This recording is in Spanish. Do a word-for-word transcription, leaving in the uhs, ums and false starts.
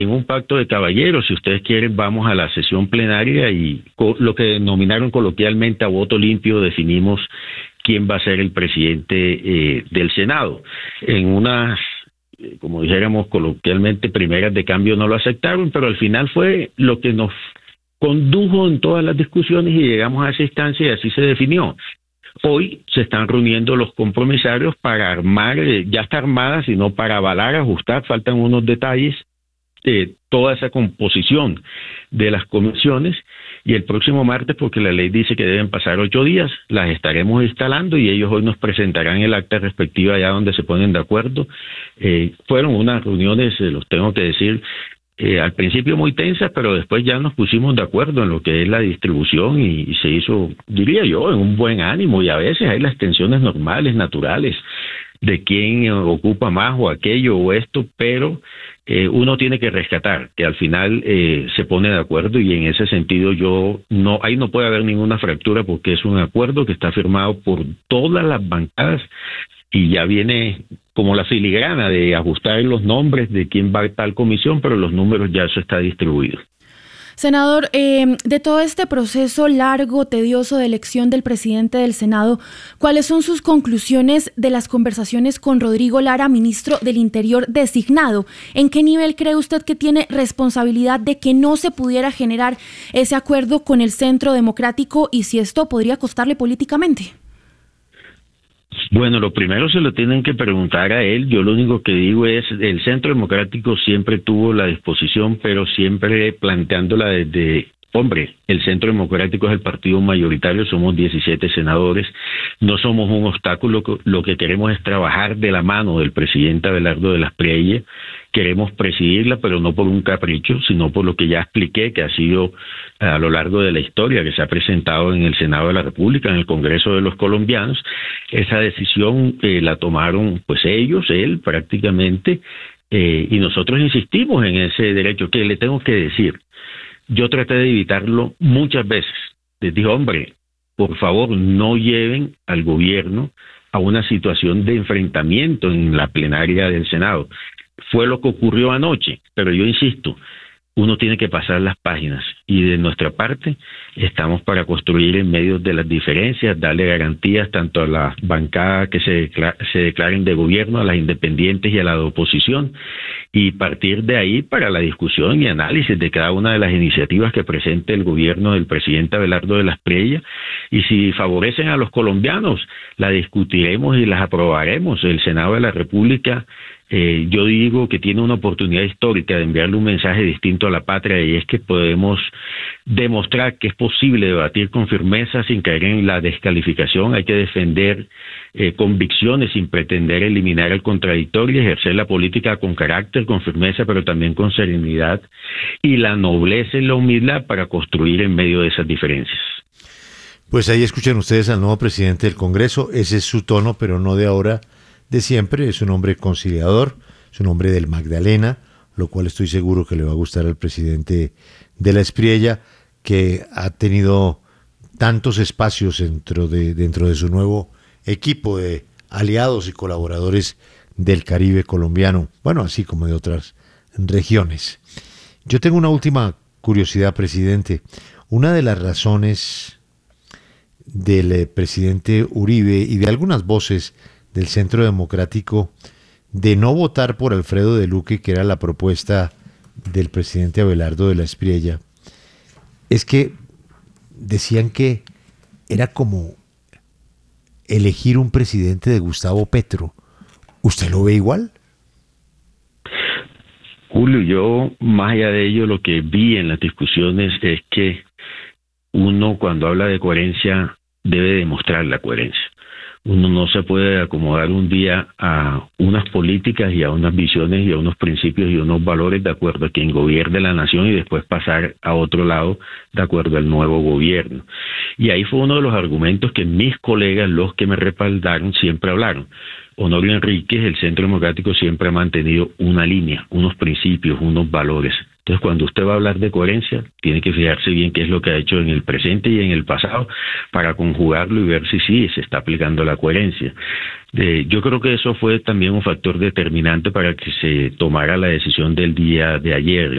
en un pacto de caballeros. Si ustedes quieren, vamos a la sesión plenaria y lo que denominaron coloquialmente a voto limpio definimos quién va a ser el presidente eh, del Senado. En unas, como dijéramos coloquialmente, primeras de cambio no lo aceptaron, pero al final fue lo que nos condujo en todas las discusiones y llegamos a esa instancia y así se definió. Hoy se están reuniendo los compromisarios para armar, eh, ya está armada, sino para avalar, ajustar, faltan unos detalles, eh, toda esa composición de las comisiones, y el próximo martes, porque la ley dice que deben pasar ocho días, las estaremos instalando y ellos hoy nos presentarán el acta respectiva allá donde se ponen de acuerdo. Eh, fueron unas reuniones, eh, los tengo que decir, Eh, al principio muy tensas, pero después ya nos pusimos de acuerdo en lo que es la distribución y, y se hizo, diría yo, en un buen ánimo, y a veces hay las tensiones normales, naturales, de quién ocupa más o aquello o esto, pero eh, uno tiene que rescatar que al final eh, se pone de acuerdo, y en ese sentido yo no, ahí no puede haber ninguna fractura porque es un acuerdo que está firmado por todas las bancadas y ya viene como la filigrana de ajustar los nombres de quién va a tal comisión, pero los números ya eso está distribuido. Senador, eh, de todo este proceso largo, tedioso de elección del presidente del Senado, ¿cuáles son sus conclusiones de las conversaciones con Rodrigo Lara, ministro del Interior designado? ¿En qué nivel cree usted que tiene responsabilidad de que no se pudiera generar ese acuerdo con el Centro Democrático y si esto podría costarle políticamente? Bueno, lo primero se lo tienen que preguntar a él. Yo lo único que digo es, el Centro Democrático siempre tuvo la disposición, pero siempre planteándola desde, hombre, el Centro Democrático es el partido mayoritario, somos diecisiete senadores, no somos un obstáculo, lo que queremos es trabajar de la mano del presidente Abelardo de las Priella, queremos presidirla, pero no por un capricho, sino por lo que ya expliqué, que ha sido a lo largo de la historia, que se ha presentado en el Senado de la República, en el Congreso de los Colombianos. Esa decisión eh, la tomaron pues ellos, él prácticamente, eh, y nosotros insistimos en ese derecho. Que le tengo que decir, yo traté de evitarlo muchas veces. Les dije, hombre, por favor, no lleven al gobierno a una situación de enfrentamiento en la plenaria del Senado. Fue lo que ocurrió anoche, pero yo insisto, uno tiene que pasar las páginas y de nuestra parte estamos para construir en medio de las diferencias, darle garantías tanto a las bancadas que se, decla- se declaren de gobierno, a las independientes y a la de oposición, y partir de ahí para la discusión y análisis de cada una de las iniciativas que presente el gobierno del presidente Abelardo de las Priella, y si favorecen a los colombianos, la discutiremos y las aprobaremos. El Senado de la República, Eh, yo digo que tiene una oportunidad histórica de enviarle un mensaje distinto a la patria, y es que podemos demostrar que es posible debatir con firmeza sin caer en la descalificación. Hay que defender eh, convicciones sin pretender eliminar el contradictorio y ejercer la política con carácter, con firmeza, pero también con serenidad y la nobleza y la humildad para construir en medio de esas diferencias. Pues ahí escuchan ustedes al nuevo presidente del Congreso. Ese es su tono, pero no de ahora, de siempre. Es un hombre conciliador, es un hombre del Magdalena, lo cual estoy seguro que le va a gustar al presidente de la Espriella, que ha tenido tantos espacios dentro de, dentro de su nuevo equipo de aliados y colaboradores del Caribe colombiano, bueno, así como de otras regiones. Yo tengo una última curiosidad, presidente. Una de las razones del eh, presidente Uribe y de algunas voces del Centro Democrático de no votar por Alfredo de Luque, que era la propuesta del presidente Abelardo de la Espriella, es que decían que era como elegir un presidente de Gustavo Petro. ¿Usted lo ve igual? Julio, yo más allá de ello lo que vi en las discusiones es que uno cuando habla de coherencia debe demostrar la coherencia. Uno no se puede acomodar un día a unas políticas y a unas visiones y a unos principios y a unos valores de acuerdo a quien gobierne la nación y después pasar a otro lado de acuerdo al nuevo gobierno. Y ahí fue uno de los argumentos que mis colegas, los que me respaldaron, siempre hablaron. Honorio Enríquez, el Centro Democrático siempre ha mantenido una línea, unos principios, unos valores. Entonces, cuando usted va a hablar de coherencia, tiene que fijarse bien qué es lo que ha hecho en el presente y en el pasado para conjugarlo y ver si sí se está aplicando la coherencia. Eh, yo creo que eso fue también un factor determinante para que se tomara la decisión del día de ayer.